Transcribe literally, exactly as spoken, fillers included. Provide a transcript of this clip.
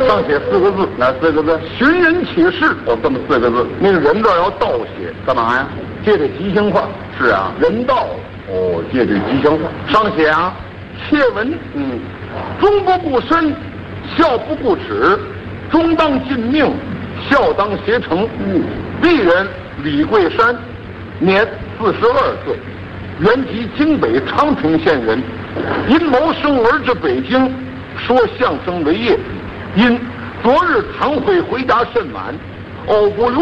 上写四个字，哪四个字？寻人启事。哦，这么四个字。那个人这儿要倒写，干嘛呀？借这吉祥话。是啊，人道。哦，借这吉祥话。上写啊，切文。嗯，忠不顾身，孝不顾耻，忠当尽命，孝当协成。嗯，鄙人李桂山，年四十二岁，原籍京北昌平县人，因谋生而至北京，说相声为业，因昨日堂会回家甚晚，偶不如